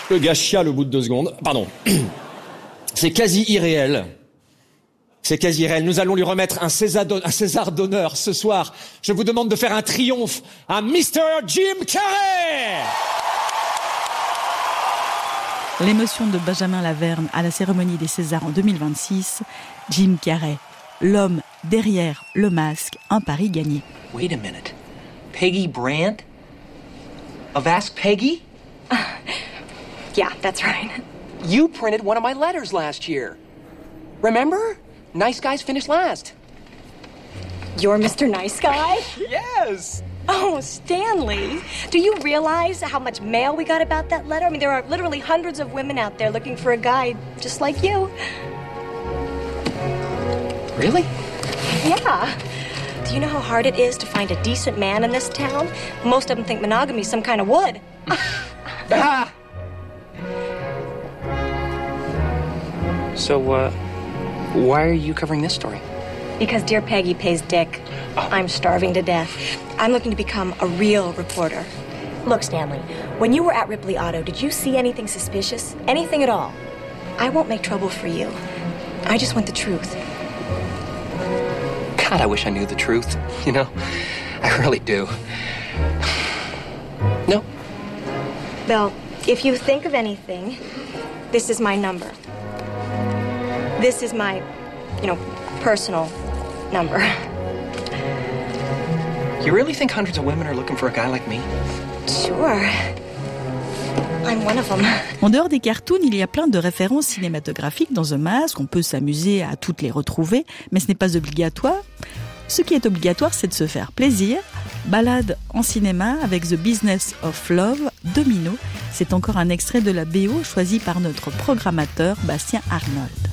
Le gars chiale au bout de 2 secondes. Pardon. C'est quasi irréel. C'est quasi irréel. Nous allons lui remettre un César d'honneur ce soir. Je vous demande de faire un triomphe à Mr. Jim Carrey. L'émotion de Benjamin Laverne à la cérémonie des Césars en 2026. Jim Carrey, l'homme derrière le masque, un pari gagné. Wait a minute. Peggy Brandt? Of Ask Peggy? Yeah, that's right. You printed one of my letters last year. Remember? Nice guys finish last. You're Mr. Nice Guy? Yes! Oh, Stanley, do you realize how much mail we got about that letter? I mean, there are literally hundreds of women out there looking for a guy just like you. Really? Yeah. Do you know how hard it is to find a decent man in this town? Most of them think monogamy's some kind of wood. Ah! So, why are you covering this story? Because dear Peggy pays Dick. Oh. I'm starving to death. I'm looking to become a real reporter. Look, Stanley, when you were at Ripley Auto, did you see anything suspicious? Anything at all? I won't make trouble for you. I just want the truth. God, I wish I knew the truth. You know, I really do. No? Well, if you think of anything, this is my number. This is my, personal number. You really think hundreds of women are looking for a guy like me? Sure. I'm one of them. En dehors des cartoons, il y a plein de références cinématographiques dans The Mask. On peut s'amuser à toutes les retrouver, mais ce n'est pas obligatoire. Ce qui est obligatoire, c'est de se faire plaisir. Balade en cinéma avec The Business of Love de Mino. C'est encore un extrait de la BO choisi par notre programmateur Bastien Arnold.